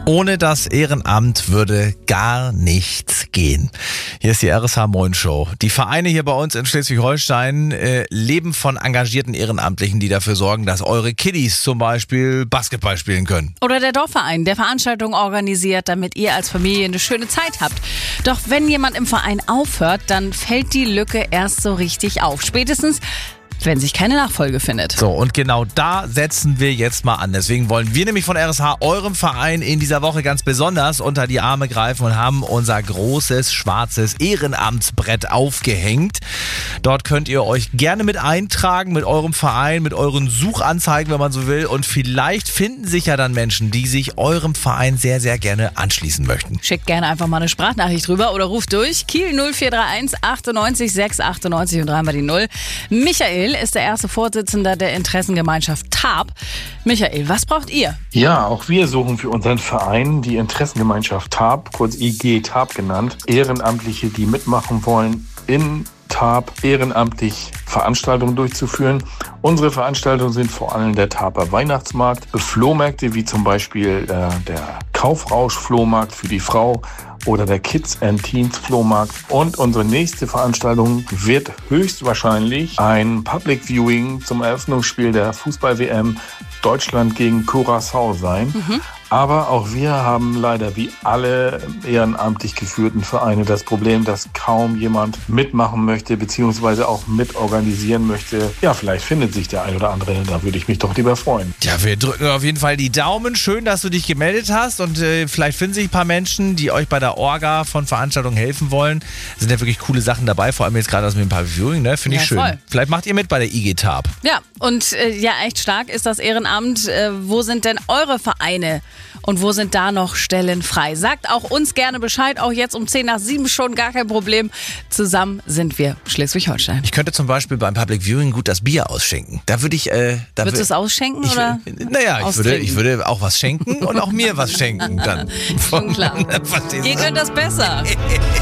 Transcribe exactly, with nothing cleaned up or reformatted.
Ohne das Ehrenamt würde gar nichts gehen. Hier ist die R S H Moin Show. Die Vereine hier bei uns in Schleswig-Holstein äh, leben von engagierten Ehrenamtlichen, die dafür sorgen, dass eure Kiddies zum Beispiel Basketball spielen können. Oder der Dorfverein, der Veranstaltungen organisiert, damit ihr als Familie eine schöne Zeit habt. Doch wenn jemand im Verein aufhört, dann fällt die Lücke erst so richtig auf. Spätestens, wenn sich keine Nachfolge findet. So, und genau da setzen wir jetzt mal an. Deswegen wollen wir nämlich von R S H eurem Verein in dieser Woche ganz besonders unter die Arme greifen und haben unser großes schwarzes Ehrenamtsbrett aufgehängt. Dort könnt ihr euch gerne mit eintragen, mit eurem Verein, mit euren Suchanzeigen, wenn man so will. Und vielleicht finden sich ja dann Menschen, die sich eurem Verein sehr, sehr gerne anschließen möchten. Schickt gerne einfach mal eine Sprachnachricht rüber oder ruft durch. Kiel null vier drei eins achtundneunzig sechs achtundneunzig und dreimal die Null. Michael ist der erste Vorsitzende der Interessengemeinschaft T A B. Michael, was braucht ihr? Ja, auch wir suchen für unseren Verein, die Interessengemeinschaft T A B, kurz I G T A B genannt, Ehrenamtliche, die mitmachen wollen, in T A B ehrenamtlich Veranstaltungen durchzuführen. Unsere Veranstaltungen sind vor allem der Taber Weihnachtsmarkt, Flohmärkte wie zum Beispiel äh, der Kaufrausch-Flohmarkt für die Frau oder der Kids and Teens Flohmarkt. Und unsere nächste Veranstaltung wird höchstwahrscheinlich ein Public Viewing zum Eröffnungsspiel der Fußball-W M Deutschland gegen Curaçao sein. Mhm. Aber auch wir haben leider wie alle ehrenamtlich geführten Vereine das Problem, dass kaum jemand mitmachen möchte beziehungsweise auch mitorganisieren möchte. Ja, vielleicht findet sich der ein oder andere, da würde ich mich doch lieber freuen. Ja, wir drücken auf jeden Fall die Daumen. Schön, dass du dich gemeldet hast und äh, vielleicht finden sich ein paar Menschen, die euch bei der Orga von Veranstaltungen helfen wollen. Es sind ja wirklich coole Sachen dabei, vor allem jetzt gerade das mit dem Public Viewing, ne? Finde ich ja schön. Voll. Vielleicht macht ihr mit bei der I G T A B. Ja, und äh, ja, echt stark ist das Ehrenamt. Äh, wo sind denn eure Vereine? Und wo sind da noch Stellen frei? Sagt auch uns gerne Bescheid, auch jetzt um zehn nach sieben schon, gar kein Problem. Zusammen sind wir Schleswig-Holstein. Ich könnte zum Beispiel beim Public Viewing gut das Bier ausschenken. Da würde ich... Äh, da Würdest du es ausschenken ich, oder Naja, ich würde, ich würde auch was schenken und auch mir was schenken dann. Schon klar. Ihr könnt das besser.